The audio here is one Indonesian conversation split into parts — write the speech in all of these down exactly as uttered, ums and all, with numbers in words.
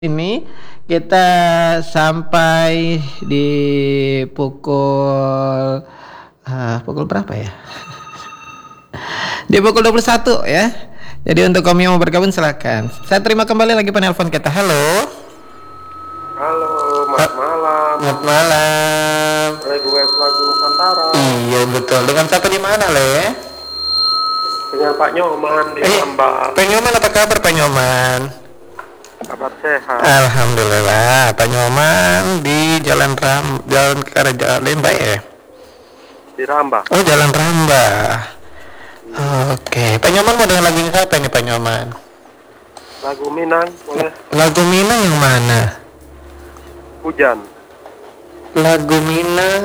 Ini kita sampai di pukul uh, pukul berapa ya? Di pukul dua puluh satu ya. Jadi untuk kamu yang mau bergabung silakan. Saya terima kembali lagi penelpon kita. Halo. Halo, selamat malam. Selamat malam. Request lagu Nusantara. Iya betul. Dengan siapa di mana, Le? Dengan Pak Nyoman di Eh, Rambang. Pak Nyoman, apa kabar Pak Nyoman? Kabar sehat. Alhamdulillah. Pak Nyoman di Jalan Ram, Jalan ke arah Jalan Baik ya? Di Rambang. Oh, Jalan Rambah. Oke, Pak Nyoman mau dengan lagunya siapa ini Pak Nyoman? Lagu Minang, boleh? Lagu Minang yang mana? Hujan. Lagu Minang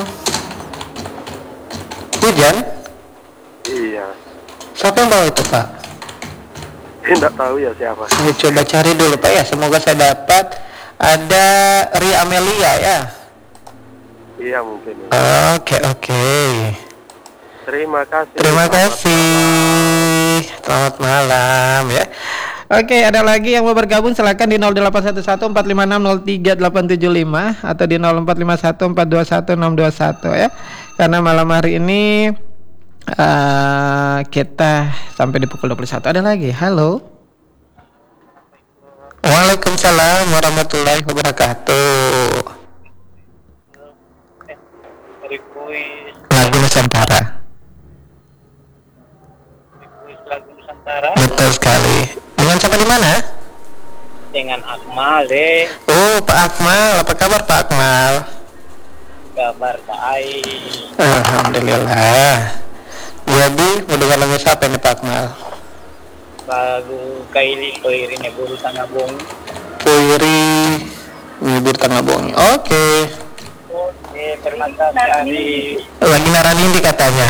Hujan? Iya. Siapa yang bawa itu Pak? Tidak tahu ya siapa. Saya coba cari dulu Pak ya, semoga saya dapat. Ada Ria Amelia ya? Iya mungkin. Oke oke. Terima kasih. Terima Selamat kasih. malam. Selamat malam ya. Oke, ada lagi yang mau bergabung silakan di nol delapan satu satu empat lima enam nol tiga delapan tujuh lima atau di nol empat lima satu empat dua satu enam dua satu ya. Karena malam hari ini uh, kita sampai di pukul dua puluh satu. Ada lagi. Halo. Waalaikumsalam warahmatullahi wabarakatuh. Lagu Nusantara. Lagu Nusantara Betul sekali. Dengan siapa di mana? dengan Akmal deh, Oh, Pak Akmal. Apa kabar Pak Akmal? kabar baik. Alhamdulillah. Jadi, mau dengar lagu siapa nih Pak Akmal? Lagu Kaili Koirine Buru Tangabong. Puiri Bibir Tengah Bongi. Oke. Oke, terima kasih. Lagi naranindi katanya.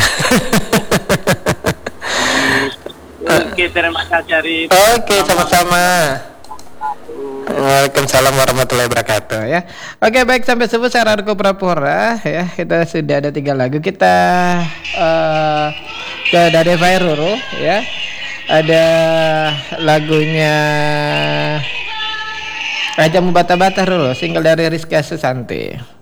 Oke, terima kasih Arif. Oke, sama-sama. Waalaikumsalam warahmatullahi wabarakatuh ya. Oke, baik, sampai subuh saya Rarko Prapora ya. Kita sudah ada tiga lagu. Kita uh, ke Dade Fairuru ya. Ada lagunya Raja Mubata-bata dulu, single dari Rizky Susanti.